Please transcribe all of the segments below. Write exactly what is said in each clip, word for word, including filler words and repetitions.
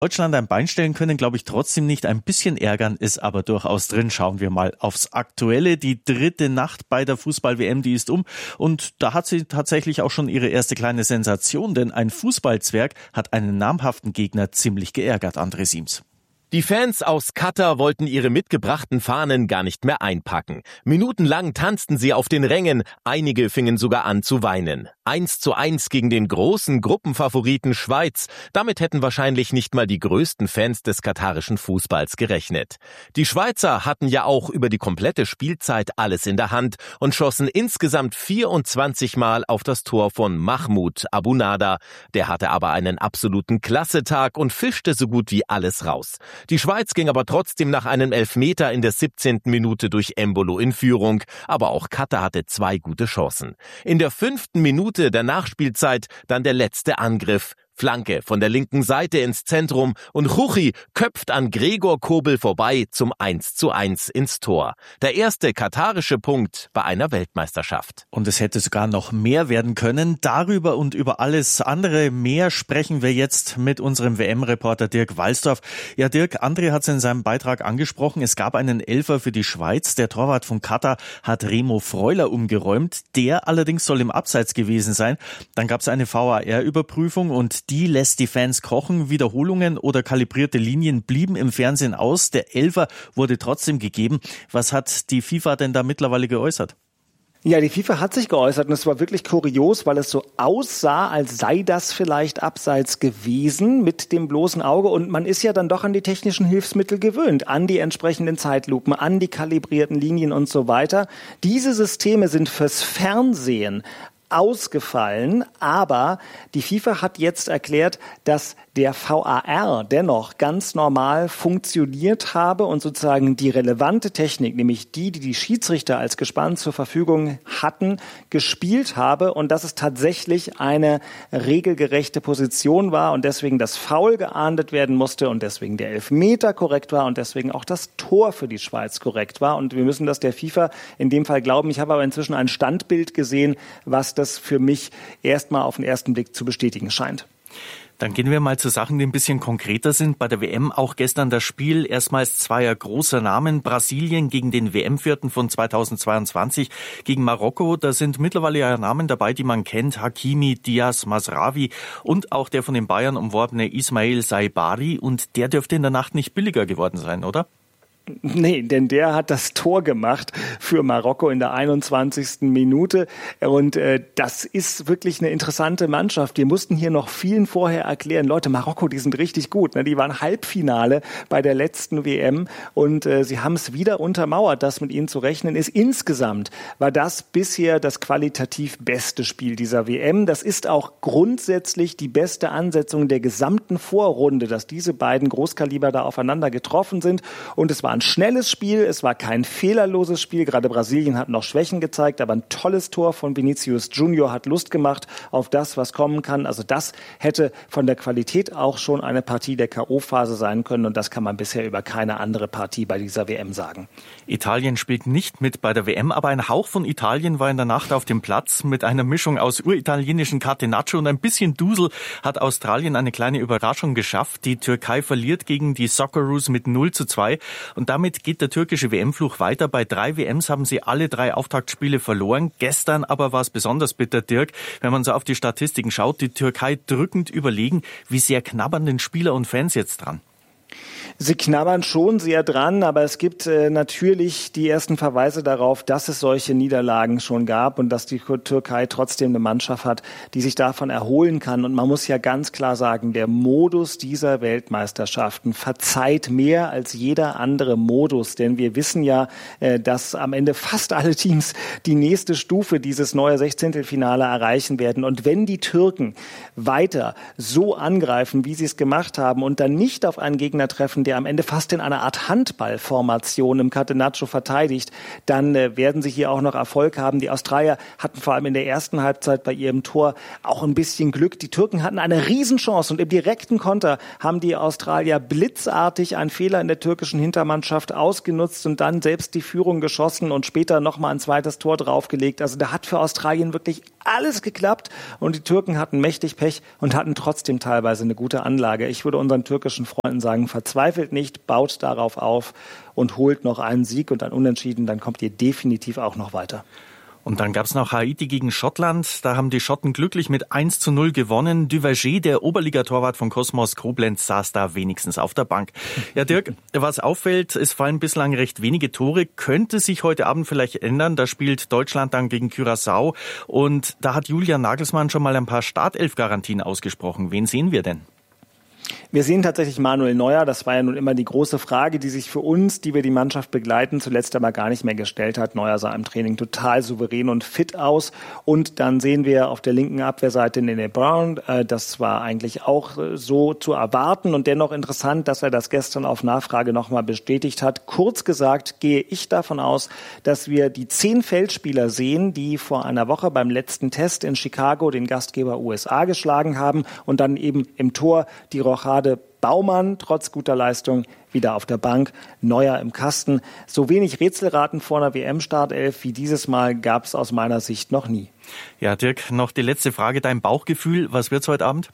Deutschland ein Bein stellen können, glaube ich trotzdem nicht. Ein bisschen ärgern ist aber durchaus drin. Schauen wir mal aufs Aktuelle. Die dritte Nacht bei der Fußball-W M, die ist um. Und da hat sie tatsächlich auch schon ihre erste kleine Sensation. Denn ein Fußballzwerg hat einen namhaften Gegner ziemlich geärgert, André Siems. Die Fans aus Katar wollten ihre mitgebrachten Fahnen gar nicht mehr einpacken. Minutenlang tanzten sie auf den Rängen, einige fingen sogar an zu weinen. Eins zu eins gegen den großen Gruppenfavoriten Schweiz. Damit hätten wahrscheinlich nicht mal die größten Fans des katarischen Fußballs gerechnet. Die Schweizer hatten ja auch über die komplette Spielzeit alles in der Hand und schossen insgesamt vierundzwanzig Mal auf das Tor von Mahmoud Abunada. Der hatte aber einen absoluten Klassetag und fischte so gut wie alles raus. Die Schweiz ging aber trotzdem nach einem Elfmeter in der siebzehnten Minute durch Embolo in Führung, aber auch Katar hatte zwei gute Chancen. In der fünften Minute der Nachspielzeit dann der letzte Angriff. Flanke von der linken Seite ins Zentrum und Juchi köpft an Gregor Kobel vorbei zum eins zu eins ins Tor. Der erste katarische Punkt bei einer Weltmeisterschaft. Und es hätte sogar noch mehr werden können. Darüber und über alles andere mehr sprechen wir jetzt mit unserem W M-Reporter Dirk Walsdorf. Ja, Dirk, André hat es in seinem Beitrag angesprochen. Es gab einen Elfer für die Schweiz. Der Torwart von Katar hat Remo Freuler umgeräumt. Der allerdings soll im Abseits gewesen sein. Dann gab es eine V A R-Überprüfung und die lässt die Fans kochen. Wiederholungen oder kalibrierte Linien blieben im Fernsehen aus. Der Elfer wurde trotzdem gegeben. Was hat die FIFA denn da mittlerweile geäußert? Ja, die FIFA hat sich geäußert und es war wirklich kurios, weil es so aussah, als sei das vielleicht abseits gewesen mit dem bloßen Auge. Und man ist ja dann doch an die technischen Hilfsmittel gewöhnt, an die entsprechenden Zeitlupen, an die kalibrierten Linien und so weiter. Diese Systeme sind fürs Fernsehen ausgefallen, aber die FIFA hat jetzt erklärt, dass der V A R dennoch ganz normal funktioniert habe und sozusagen die relevante Technik, nämlich die, die die Schiedsrichter als Gespann zur Verfügung hatten, gespielt habe und dass es tatsächlich eine regelgerechte Position war und deswegen das Foul geahndet werden musste und deswegen der Elfmeter korrekt war und deswegen auch das Tor für die Schweiz korrekt war. Und wir müssen das der FIFA in dem Fall glauben. Ich habe aber inzwischen ein Standbild gesehen, was das für mich erstmal auf den ersten Blick zu bestätigen scheint. Dann gehen wir mal zu Sachen, die ein bisschen konkreter sind. Bei der W M auch gestern das Spiel erstmals zweier großer Namen. Brasilien gegen den W M-Vierten von zweitausendzweiundzwanzig gegen Marokko. Da sind mittlerweile ja Namen dabei, die man kennt. Hakimi, Diaz, Mazraoui und auch der von den Bayern umworbene Ismail Saibari. Und der dürfte in der Nacht nicht billiger geworden sein, oder? Nee, denn der hat das Tor gemacht für Marokko in der einundzwanzigsten Minute und äh, das ist wirklich eine interessante Mannschaft. Wir mussten hier noch vielen vorher erklären, Leute, Marokko, die sind richtig gut, ne? Die waren Halbfinale bei der letzten W M und äh, sie haben es wieder untermauert, dass mit ihnen zu rechnen ist. Insgesamt war das bisher das qualitativ beste Spiel dieser W M. Das ist auch grundsätzlich die beste Ansetzung der gesamten Vorrunde, dass diese beiden Großkaliber da aufeinander getroffen sind und es war ein schnelles Spiel, es war kein fehlerloses Spiel, gerade Brasilien hat noch Schwächen gezeigt, aber ein tolles Tor von Vinicius Junior hat Lust gemacht auf das, was kommen kann. Also das hätte von der Qualität auch schon eine Partie der K O-Phase sein können und das kann man bisher über keine andere Partie bei dieser W M sagen. Italien spielt nicht mit bei der W M, aber ein Hauch von Italien war in der Nacht auf dem Platz. Mit einer Mischung aus uritalienischen Catenaccio und ein bisschen Dusel hat Australien eine kleine Überraschung geschafft. Die Türkei verliert gegen die Socceroos mit null zu zwei. Und damit geht der türkische W M-Fluch weiter. Bei drei W Ms haben sie alle drei Auftaktspiele verloren. Gestern aber war es besonders bitter, Dirk. Wenn man so auf die Statistiken schaut, die Türkei drückend überlegen. Wie sehr knabbern denn Spieler und Fans jetzt dran? Sie knabbern schon sehr dran, aber es gibt äh, natürlich die ersten Verweise darauf, dass es solche Niederlagen schon gab und dass die Türkei trotzdem eine Mannschaft hat, die sich davon erholen kann. Und man muss ja ganz klar sagen, der Modus dieser Weltmeisterschaften verzeiht mehr als jeder andere Modus. Denn wir wissen ja, äh, dass am Ende fast alle Teams die nächste Stufe dieses neue Sechzehntelfinale erreichen werden. Und wenn die Türken weiter so angreifen, wie sie es gemacht haben und dann nicht auf einen Gegner treffen, der der am Ende fast in einer Art Handballformation im Catenaccio verteidigt, dann äh, werden sie hier auch noch Erfolg haben. Die Australier hatten vor allem in der ersten Halbzeit bei ihrem Tor auch ein bisschen Glück. Die Türken hatten eine Riesenchance und im direkten Konter haben die Australier blitzartig einen Fehler in der türkischen Hintermannschaft ausgenutzt und dann selbst die Führung geschossen und später nochmal ein zweites Tor draufgelegt. Also da hat für Australien wirklich alles geklappt und die Türken hatten mächtig Pech und hatten trotzdem teilweise eine gute Anlage. Ich würde unseren türkischen Freunden sagen, verzweifelt nicht, baut darauf auf und holt noch einen Sieg und ein Unentschieden, dann kommt ihr definitiv auch noch weiter. Und dann gab's noch Haiti gegen Schottland. Da haben die Schotten glücklich mit eins zu null gewonnen. Duverger, der Oberligatorwart von Kosmos Koblenz, saß da wenigstens auf der Bank. Ja, Dirk, was auffällt, es fallen bislang recht wenige Tore. Könnte sich heute Abend vielleicht ändern. Da spielt Deutschland dann gegen Curaçao. Und da hat Julian Nagelsmann schon mal ein paar Startelf-Garantien ausgesprochen. Wen sehen wir denn? Wir sehen tatsächlich Manuel Neuer. Das war ja nun immer die große Frage, die sich für uns, die wir die Mannschaft begleiten, zuletzt aber gar nicht mehr gestellt hat. Neuer sah im Training total souverän und fit aus. Und dann sehen wir auf der linken Abwehrseite Nene Brown. Das war eigentlich auch so zu erwarten und dennoch interessant, dass er das gestern auf Nachfrage nochmal bestätigt hat. Kurz gesagt gehe ich davon aus, dass wir die zehn Feldspieler sehen, die vor einer Woche beim letzten Test in Chicago den Gastgeber U S A geschlagen haben und dann eben im Tor die Rochade Baumann, trotz guter Leistung, wieder auf der Bank, Neuer im Kasten. So wenig Rätselraten vor einer W M-Startelf wie dieses Mal gab es aus meiner Sicht noch nie. Ja, Dirk, noch die letzte Frage. Dein Bauchgefühl, was wird's heute Abend?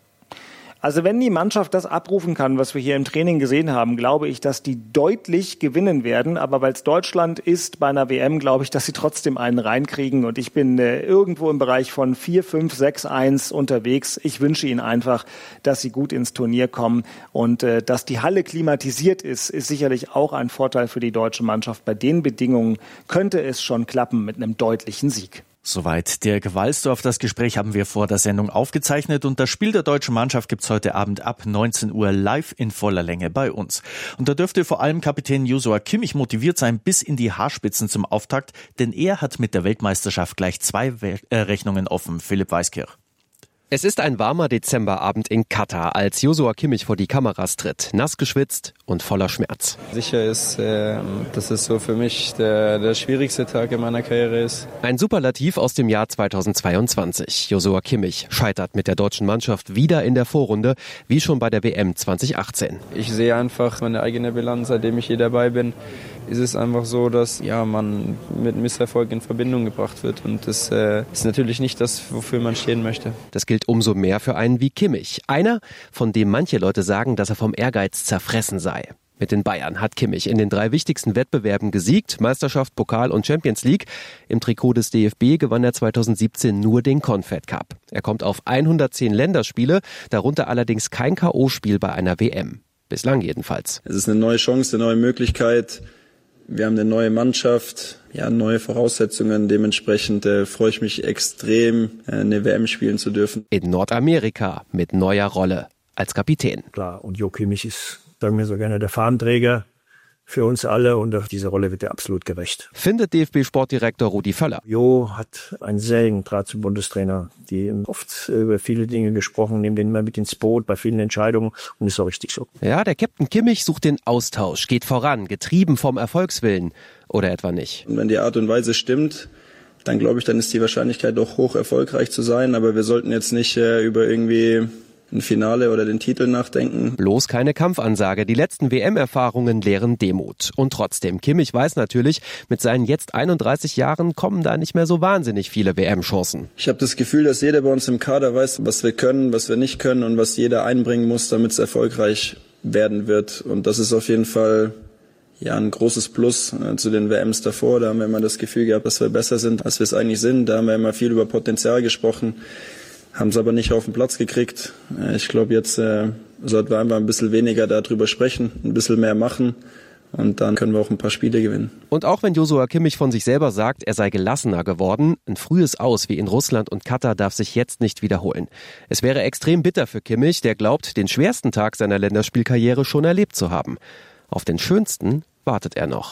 Also wenn die Mannschaft das abrufen kann, was wir hier im Training gesehen haben, glaube ich, dass die deutlich gewinnen werden. Aber weil es Deutschland ist bei einer W M, glaube ich, dass sie trotzdem einen reinkriegen. Und ich bin äh, irgendwo im Bereich von vier, fünf, sechs, eins unterwegs. Ich wünsche ihnen einfach, dass sie gut ins Turnier kommen. Und äh, dass die Halle klimatisiert ist, ist sicherlich auch ein Vorteil für die deutsche Mannschaft. Bei den Bedingungen könnte es schon klappen mit einem deutlichen Sieg. Soweit Dirk Walsdorf. Das Gespräch haben wir vor der Sendung aufgezeichnet und das Spiel der deutschen Mannschaft gibt's heute Abend ab neunzehn Uhr live in voller Länge bei uns. Und da dürfte vor allem Kapitän Joshua Kimmich motiviert sein bis in die Haarspitzen zum Auftakt, denn er hat mit der Weltmeisterschaft gleich zwei Rechnungen offen. Philipp Weiskirch. Es ist ein warmer Dezemberabend in Katar, als Joshua Kimmich vor die Kameras tritt, nass geschwitzt und voller Schmerz. Sicher ist, äh, dass es so für mich der, der schwierigste Tag in meiner Karriere ist. Ein Superlativ aus dem Jahr zweitausendzweiundzwanzig. Joshua Kimmich scheitert mit der deutschen Mannschaft wieder in der Vorrunde, wie schon bei der W M zweitausendachtzehn. Ich sehe einfach meine eigene Bilanz, seitdem ich hier dabei bin. Ist es einfach so, dass ja, man mit Misserfolg in Verbindung gebracht wird. Und das äh, ist natürlich nicht das, wofür man stehen möchte. Das gilt umso mehr für einen wie Kimmich. Einer, von dem manche Leute sagen, dass er vom Ehrgeiz zerfressen sei. Mit den Bayern hat Kimmich in den drei wichtigsten Wettbewerben gesiegt, Meisterschaft, Pokal und Champions League. Im Trikot des D F B gewann er zweitausendsiebzehn nur den Confed Cup. Er kommt auf hundertzehn Länderspiele, darunter allerdings kein K O-Spiel bei einer W M. Bislang jedenfalls. Es ist eine neue Chance, eine neue Möglichkeit. Wir haben eine neue Mannschaft, ja, neue Voraussetzungen. Dementsprechend äh, freue ich mich extrem, äh, eine W M spielen zu dürfen. In Nordamerika mit neuer Rolle als Kapitän. Klar, und Jo Kimmich ist, sagen wir so gerne, der Fahnenträger für uns alle und auf diese Rolle wird er absolut gerecht. Findet D F B-Sportdirektor Rudi Völler. Jo hat einen sehr engen Draht zum Bundestrainer, die oft über viele Dinge gesprochen, nehmen den immer mit ins Boot bei vielen Entscheidungen und ist auch richtig so. Ja, der Captain Kimmich sucht den Austausch, geht voran, getrieben vom Erfolgswillen. Oder etwa nicht? Und wenn die Art und Weise stimmt, dann glaube ich, dann ist die Wahrscheinlichkeit doch hoch, erfolgreich zu sein. Aber wir sollten jetzt nicht äh, über irgendwie ein Finale oder den Titel nachdenken. Bloß keine Kampfansage. Die letzten W M-Erfahrungen lehren Demut. Und trotzdem, Kimmich weiß natürlich, mit seinen jetzt einunddreißig Jahren kommen da nicht mehr so wahnsinnig viele W M-Chancen. Ich habe das Gefühl, dass jeder bei uns im Kader weiß, was wir können, was wir nicht können und was jeder einbringen muss, damit es erfolgreich werden wird. Und das ist auf jeden Fall ja ein großes Plus äh, zu den W Ms davor. Da haben wir immer das Gefühl gehabt, dass wir besser sind, als wir es eigentlich sind. Da haben wir immer viel über Potenzial gesprochen. Haben es aber nicht auf den Platz gekriegt. Ich glaube, jetzt äh, sollten wir einfach ein bisschen weniger darüber sprechen, ein bisschen mehr machen und dann können wir auch ein paar Spiele gewinnen. Und auch wenn Joshua Kimmich von sich selber sagt, er sei gelassener geworden, ein frühes Aus wie in Russland und Katar darf sich jetzt nicht wiederholen. Es wäre extrem bitter für Kimmich, der glaubt, den schwersten Tag seiner Länderspielkarriere schon erlebt zu haben. Auf den schönsten wartet er noch.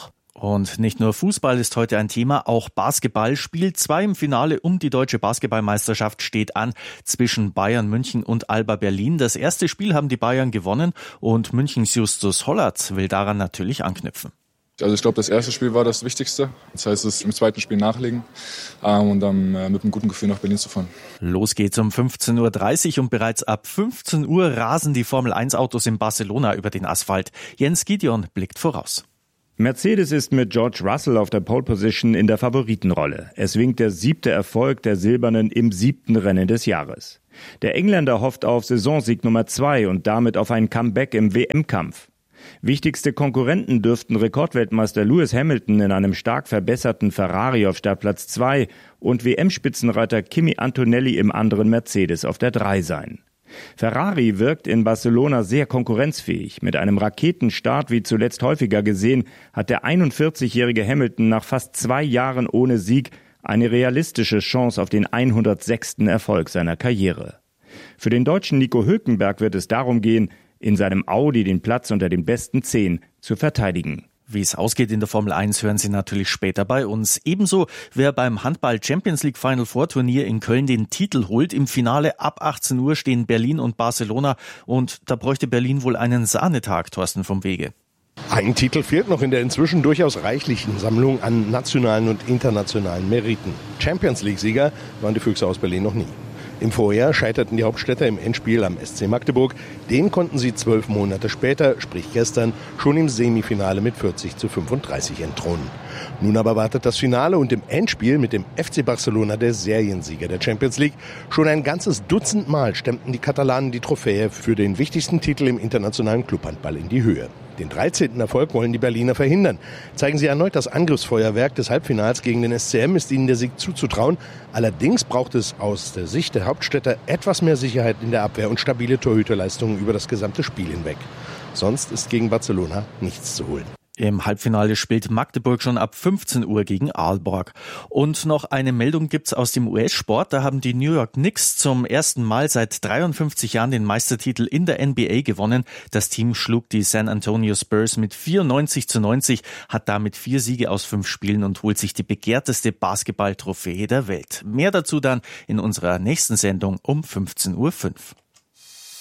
Und nicht nur Fußball ist heute ein Thema, auch Basketball. Spiel zwei im Finale um die deutsche Basketballmeisterschaft steht an zwischen Bayern München und Alba Berlin. Das erste Spiel haben die Bayern gewonnen und Münchens Justus Hollert will daran natürlich anknüpfen. Also ich glaube, das erste Spiel war das Wichtigste. Das heißt, es im zweiten Spiel nachlegen ähm, und dann äh, mit einem guten Gefühl nach Berlin zu fahren. Los geht's um fünfzehn Uhr dreißig und bereits ab fünfzehn Uhr rasen die Formel eins Autos in Barcelona über den Asphalt. Jens Gideon blickt voraus. Mercedes ist mit George Russell auf der Pole Position in der Favoritenrolle. Es winkt der siebte Erfolg der Silbernen im siebten Rennen des Jahres. Der Engländer hofft auf Saisonsieg Nummer zwei und damit auf ein Comeback im W M-Kampf. Wichtigste Konkurrenten dürften Rekordweltmeister Lewis Hamilton in einem stark verbesserten Ferrari auf Startplatz zwei und W M-Spitzenreiter Kimi Antonelli im anderen Mercedes auf der drei sein. Ferrari wirkt in Barcelona sehr konkurrenzfähig. Mit einem Raketenstart, wie zuletzt häufiger gesehen, hat der einundvierzigjährige Hamilton nach fast zwei Jahren ohne Sieg eine realistische Chance auf den hundertsechsten Erfolg seiner Karriere. Für den Deutschen Nico Hülkenberg wird es darum gehen, in seinem Audi den Platz unter den besten zehn zu verteidigen. Wie es ausgeht in der Formel eins, hören Sie natürlich später bei uns. Ebenso, wer beim Handball Champions League Final Four Turnier in Köln den Titel holt. Im Finale ab achtzehn Uhr stehen Berlin und Barcelona und da bräuchte Berlin wohl einen Sahnetag, Thorsten vom Wege. Ein Titel fehlt noch in der inzwischen durchaus reichlichen Sammlung an nationalen und internationalen Meriten. Champions League-Sieger waren die Füchse aus Berlin noch nie. Im Vorjahr scheiterten die Hauptstädter im Endspiel am S C Magdeburg. Den konnten sie zwölf Monate später, sprich gestern, schon im Semifinale mit vierzig zu fünfunddreißig entthronen. Nun aber wartet das Finale und im Endspiel mit dem F C Barcelona, der Seriensieger der Champions League. Schon ein ganzes Dutzend Mal stemmten die Katalanen die Trophäe für den wichtigsten Titel im internationalen Clubhandball in die Höhe. Den dreizehnten Erfolg wollen die Berliner verhindern. Zeigen sie erneut das Angriffsfeuerwerk des Halbfinals gegen den S C M, ist ihnen der Sieg zuzutrauen. Allerdings braucht es aus der Sicht der Hauptstädter etwas mehr Sicherheit in der Abwehr und stabile Torhüterleistungen über das gesamte Spiel hinweg. Sonst ist gegen Barcelona nichts zu holen. Im Halbfinale spielt Magdeburg schon ab fünfzehn Uhr gegen Aalborg. Und noch eine Meldung gibt's aus dem U S-Sport. Da haben die New York Knicks zum ersten Mal seit dreiundfünfzig Jahren den Meistertitel in der N B A gewonnen. Das Team schlug die San Antonio Spurs mit vierundneunzig zu neunzig, hat damit vier Siege aus fünf Spielen und holt sich die begehrteste Basketball-Trophäe der Welt. Mehr dazu dann in unserer nächsten Sendung um fünfzehn Uhr fünf.